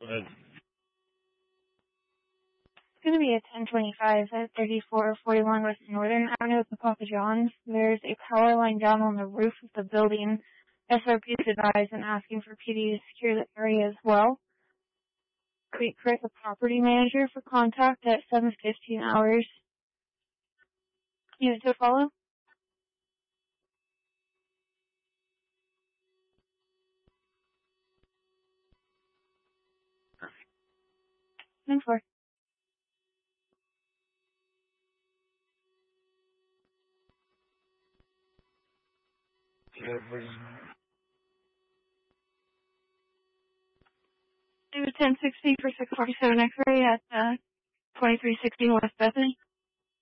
It's going to be a 1025 at 3441 West Northern Avenue at the Papa John's. There's a power line down on the roof of the building. SRP is advised and asking for PD to secure the area as well. Creek Creek, the property manager, for contact at 7:15 hours. Unit to follow? And for. Do 1060 for 647 X-ray at 2360 West Bethany.